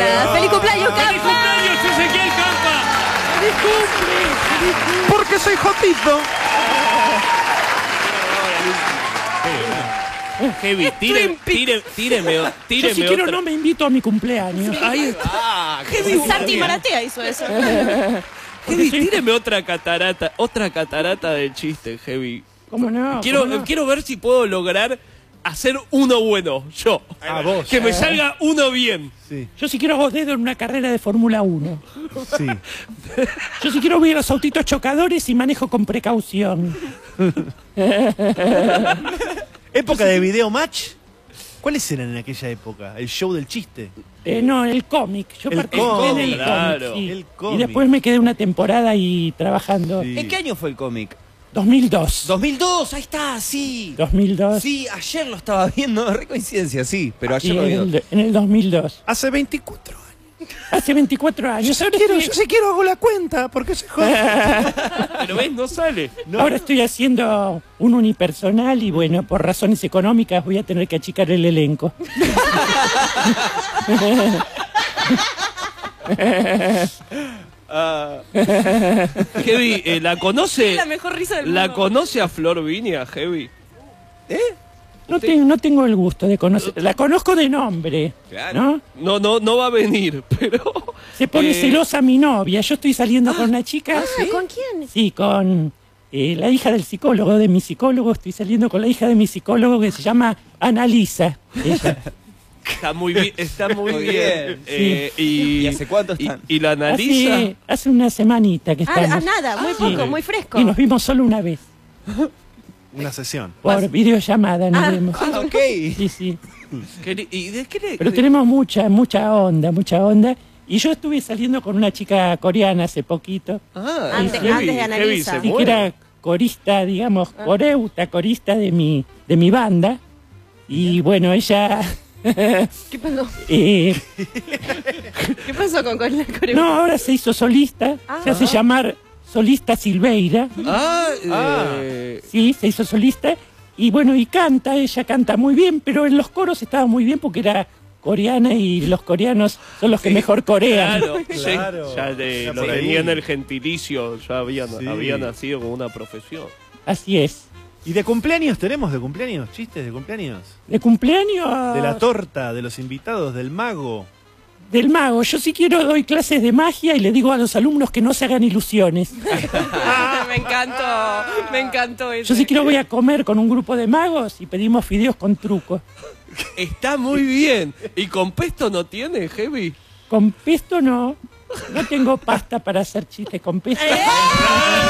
Campa! ¡Feliz cumpleaños, Campa! ¡Feliz cumpleaños, Ezequiel Campa! ¡Feliz cumple! Porque soy Jotito. Heavy, tíreme Yo si quiero otra. no me invito a mi cumpleaños. Ahí está. Heavy, Santi Maratea hizo eso. Heavy, tíreme otra catarata del chiste, Heavy. ¿Cómo no? Quiero ver si puedo lograr hacer uno bueno, yo. Vos. Que me salga uno bien. Sí, Yo si quiero hago dedo en una carrera de Fórmula 1. sí. Yo si quiero ver los autitos chocadores y manejo con precaución. ¿Época de video match? ¿Cuáles eran en aquella época? ¿El show del chiste? No, el cómic. Yo El participé en cómic, el claro. cómic. Sí. El cómic. Y después me quedé una temporada ahí trabajando. Sí. ¿En qué año fue el cómic? 2002. 2002, ahí está, sí. 2002. Sí, ayer lo estaba viendo, re coincidencia, sí, pero Sí, ayer lo vi. en el 2002. Hace 24 años. Hace 24 años. Ahora Yo estoy, si quiero hago la cuenta, porque soy Jotito. Pero ves, no sale. ahora estoy haciendo un unipersonal y bueno, por razones económicas voy a tener que achicar el elenco. Heavy, ¿la conoce? Es la mejor risa del mundo. ¿La conoce a Flor Viña, Heavy? No tengo el gusto de conocer. La conozco de nombre. Claro. ¿No? No va a venir, pero... Se pone celosa mi novia. Yo estoy saliendo con una chica. ¿Con quién? Sí, con la hija del psicólogo, de mi psicólogo. Estoy saliendo con la hija de mi psicólogo que se llama Analisa. Ella. Está muy bien, está muy Muy bien. bien. Y ¿Y hace cuánto están? ¿Y la analiza? Hace una semanita que estamos. Nada, muy poco, muy fresco. Y nos vimos solo una vez. Una sesión. Por videollamada nos vemos. Ah, ok. Sí, sí. ¿Y de qué le...? Pero tenemos mucha onda. Y yo estuve saliendo con una chica coreana hace poquito. Antes Heavy, de Heavy Analisa. se Y que muere. era corista, digamos, corista de mi banda. Y bueno, ella... ¿Qué pasó? eh, ¿Qué pasó con la coreografía? no, ahora se hizo solista. Se hace llamar Solista Silveira. Sí, se hizo solista. Y bueno, y ella canta muy bien, pero en los coros estaba muy bien porque era coreana y los coreanos son los que mejor corean. Claro, Claro. sí, ya Ya lo por ahí. tenían el gentilicio, ya Sí. había nacido con una profesión. Así es. ¿Y de cumpleaños tenemos? ¿De cumpleaños? ¿Chistes de cumpleaños? De cumpleaños De la torta, de los invitados, del mago. del mago. Yo si quiero doy clases de magia y le digo a los alumnos que no se hagan ilusiones. Me encantó eso. Yo si quiero voy a comer con un grupo de magos y pedimos fideos con trucos. Está muy bien. ¿Y con pesto no tiene, Heavy? Con pesto no tengo pasta para hacer chistes con pesto.